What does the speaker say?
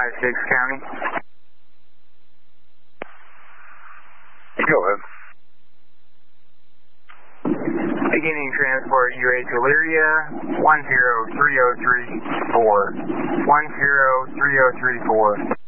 5-6 County. Go ahead. Beginning transport UH Elyria 1030334. 1030334.